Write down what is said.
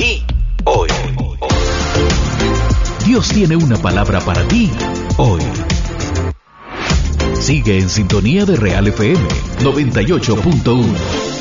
ti hoy. Dios tiene una palabra para ti hoy. Sigue en sintonía de Real FM 98.1.